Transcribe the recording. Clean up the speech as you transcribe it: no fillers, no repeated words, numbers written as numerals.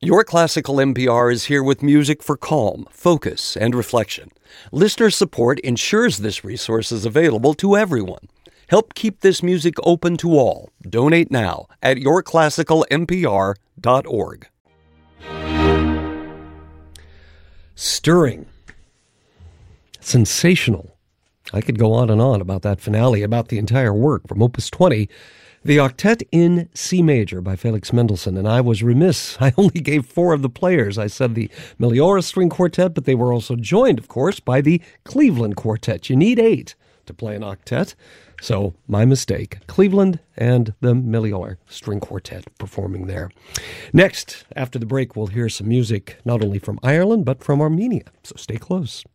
Your Classical NPR is here with music for calm, focus, and reflection. Listener support ensures this resource is available to everyone. Help keep this music open to all. Donate now at yourclassicalnpr.org. Stirring. Sensational. I could go on and on about that finale, about the entire work from Opus 20, the Octet in C Major by Felix Mendelssohn, and I was remiss. I only gave 4 of the players. I said the Meliora String Quartet, but they were also joined, of course, by the Cleveland Quartet. You need 8 to play an octet, so my mistake. Cleveland and the Meliora String Quartet performing there. Next, after the break, we'll hear some music not only from Ireland, but from Armenia, so stay close.